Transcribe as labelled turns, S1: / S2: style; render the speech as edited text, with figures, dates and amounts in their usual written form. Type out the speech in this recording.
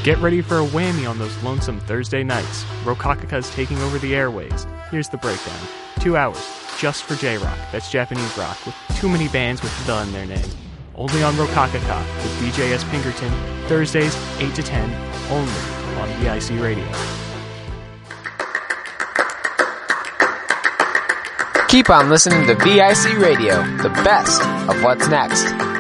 S1: Get ready for a whammy on those lonesome Thursday nights. Rokakaka's taking over the airways. Here's the breakdown. 2 hours, just for J-Rock, that's Japanese rock, with too many bands with the in their name. Only on Rokakaka, with DJ S. Pinkerton, Thursdays, 8 to 10, only on VIC Radio.
S2: Keep on listening to VIC Radio, the best of what's next.